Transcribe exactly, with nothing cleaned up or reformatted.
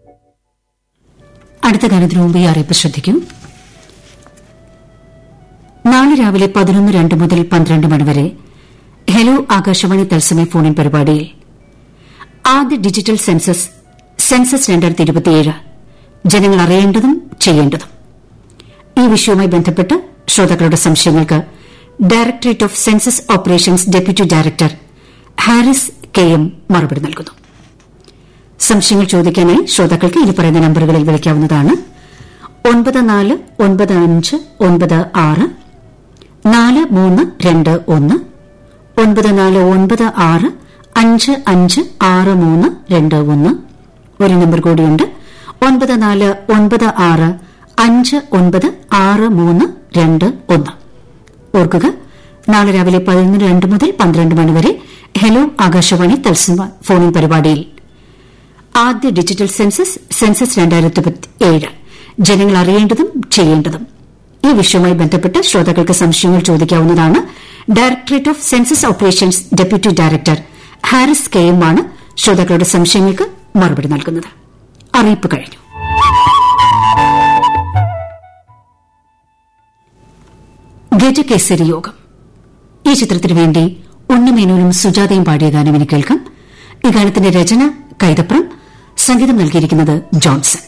അടുത്ത ഗാനത്തിനു മുമ്പ് ഈ അറിയിപ്പ് ശ്രദ്ധിക്കൂ. നാളെ രാവിലെ പതിനൊന്ന് രണ്ട് മുതൽ പന്ത്രണ്ട് മണിവരെ ഹലോ ആകാശവാണി തത്സമയ ഫോണിൻ പരിപാടിയിൽ ആദ്യ ഡിജിറ്റൽ സെൻസസ് സെൻസസ് രണ്ടായിരത്തി ഇരുപത്തിയേഴ് ജനങ്ങൾ അറിയേണ്ടതും ചെയ്യേണ്ടതും ഈ വിഷയവുമായി ബന്ധപ്പെട്ട് ശ്രോതാക്കളുടെ സംശയങ്ങൾക്ക് directorate of census operations deputy director Haris K M മറുപടി നൽകുന്നു. സംശയങ്ങൾ ചോദിക്കാനായി ശ്രോതാക്കൾക്ക് ഇനി പറയുന്ന നമ്പറുകളിൽ വിളിക്കാവുന്നതാണ്. ഒൻപത് നാല് ഒൻപത് അഞ്ച് ഒൻപത് ആറ് നാല് മൂന്ന് രണ്ട് ഒന്ന്, ഒൻപത് നാല് ഒൻപത് ആറ് അഞ്ച് അഞ്ച് ആറ് മൂന്ന് രണ്ട് ഒന്ന്. ഒരു നമ്പർ കൂടിയുണ്ട്, ഒൻപത് നാല് ഒൻപത് ആറ് അഞ്ച് ഒൻപത് ആറ് മൂന്ന് രണ്ട് ഒന്ന്. ഓർക്കുക, നാളെ രാവിലെ പതിനൊന്ന് രണ്ട് മുതൽ പന്ത്രണ്ട് മണിവരെ ഹലോ ആകാശവാണി തത്സമയ ഫോണിൻ പരിപാടിയിൽ ആദ്യ ഡിജിറ്റൽ സെൻസസ് സെൻസസ് രണ്ടായിരത്തി ഇരുപത്തിയേഴ് ജനങ്ങൾ അറിയേണ്ടതും ചെയ്യേണ്ടതും ഈ വിഷയവുമായി ബന്ധപ്പെട്ട് ശ്രോതാക്കൾക്ക് സംശയങ്ങൾ ചോദിക്കാവുന്നതാണ്. Directorate of census operations deputy director Haris K M ആണ് ശ്രോതാക്കളുടെ സംശയങ്ങൾക്ക് മറുപടി നൽകുന്നത്. അറിയിപ്പ് കഴിഞ്ഞു. ഗജകേസരി യോഗം ഈ ചിത്രത്തിനു വേണ്ടി ഉണ്ണിമേനോനും സുജാതയും പാടിയ ഗാനം ഇനി കേൾക്കാം. ഈ ഗാനത്തിന്റെ രചന കൈതപ്രം, സംഗീതം നൽകിയിരിക്കുന്നത് ജോൺസൺ.